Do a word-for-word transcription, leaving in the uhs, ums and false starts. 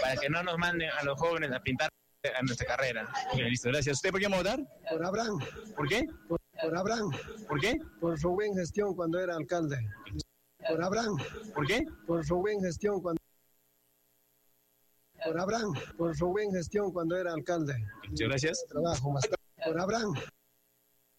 para que no nos manden a los jóvenes a pintar a nuestra carrera. Okay, listo, gracias. ¿Usted por qué va a votar? Por Abraham. ¿Por qué? Por, por Abraham. ¿Por qué? Por su buena gestión cuando era alcalde. Por Abraham. ¿Por qué? Por su buena gestión cuando... Por Abraham. Por su buena gestión cuando era alcalde. Muchas gracias. Trabajo más. Por Abraham.